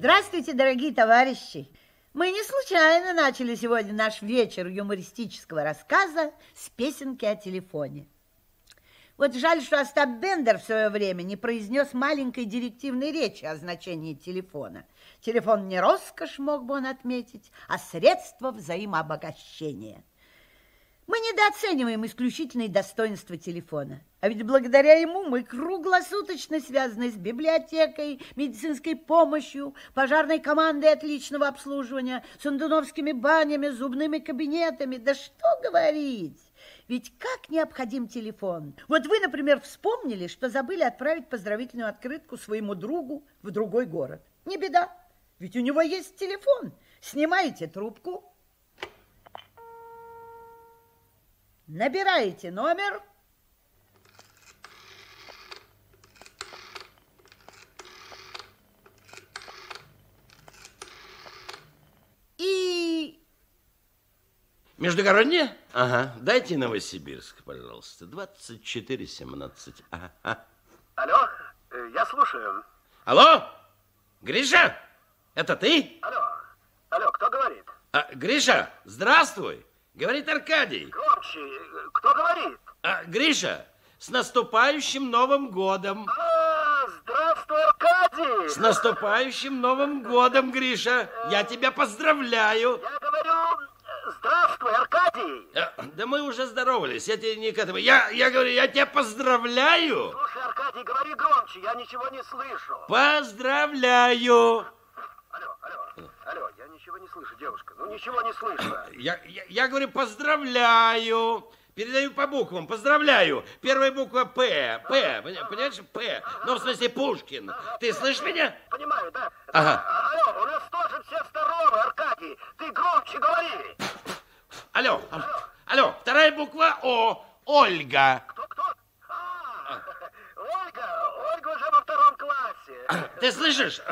Здравствуйте, дорогие товарищи! Мы не случайно начали сегодня наш вечер юмористического рассказа с песенки о телефоне. Вот жаль, что Остап Бендер в свое время не произнес маленькой директивной речи о значении телефона. Телефон не роскошь, мог бы он отметить, а средство взаимообогащения. Мы недооцениваем исключительные достоинства телефона. А ведь благодаря ему мы круглосуточно связаны с библиотекой, медицинской помощью, пожарной командой отличного обслуживания, сундуновскими банями, зубными кабинетами. Да что говорить! Ведь как необходим телефон. Вот вы, например, вспомнили, что забыли отправить поздравительную открытку своему другу в другой город. Не беда, ведь у него есть телефон. Снимаете трубку, набираете номер и... Междугороднее? Ага. Дайте Новосибирск, пожалуйста. 2417. Ага. Алло, я слушаю. Алло? Гриша? Это ты? Алло, кто говорит? Гриша, здравствуй. Говорит Аркадий. Громче, кто говорит? Гриша, с наступающим Новым годом. Здравствуй, Аркадий. С наступающим Новым годом, Гриша. Я тебя поздравляю. Я говорю, здравствуй, Аркадий. Да мы уже здоровались, я тебе не к этому. Я говорю, я тебя поздравляю. Слушай, Аркадий, говори громче, я ничего не слышу. Поздравляю. Алло, я ничего не слышу, девушка, ну ничего не слышу. Я говорю, поздравляю. Передаю по буквам, поздравляю. Первая буква П, понимаешь, П. Ну, в смысле, Пушкин. Ты слышишь меня? Понимаю, да. Ага. Алло, у нас тоже все здоровы, Аркадий. Ты громче говори. Алло, вторая буква О, Ольга. Кто? Ольга уже во втором классе. Ты слышишь?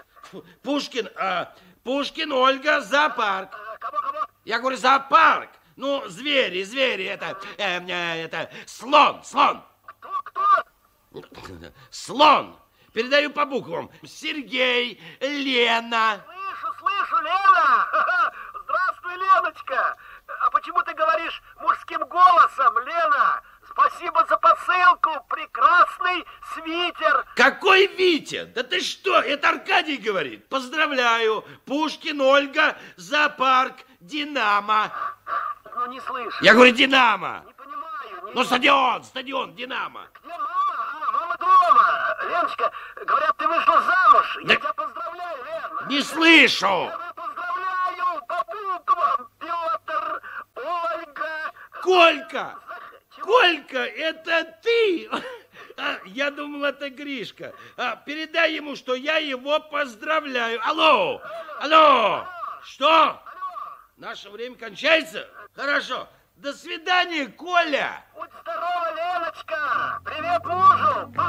Пушкин, Ольга, зоопарк. Кого? Я говорю, зоопарк. Ну, звери, это слон. Кто? Слон. Передаю по буквам. Сергей, Лена. Слышу, Лена. Здравствуй, Леночка. А почему ты говоришь мужским голосом, Лена? Спасибо за посылку. Прекрасный свитер. Какой Витя? Да ты что? Это Аркадий говорит. Поздравляю. Пушкин, Ольга, зоопарк, Динамо. Ну, не слышу. Я говорю, Динамо. Не понимаю. Ну, стадион, Динамо. Где мама? Мама дома. Леночка, говорят, ты вышла замуж. Я тебя поздравляю, Лена. Не слышу. Я тебя поздравляю по буквам. Петр, Ольга. Колька, это ты? Я думал, это Гришка. Передай ему, что я его поздравляю. Алло. Что? Наше время кончается? Хорошо. До свидания, Коля. Будь здорова, Леночка. Привет мужу.